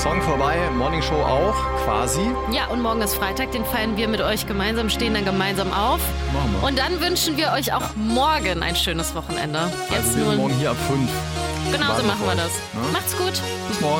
Song vorbei, Morning Show auch, quasi. Ja, und morgen ist Freitag, den feiern wir mit euch gemeinsam, stehen dann gemeinsam auf. Machen wir. Und dann wünschen wir euch auch morgen ein schönes Wochenende. Also wir sind morgen hier ab 5. Genau so machen wir das. Ja? Macht's gut. Bis morgen.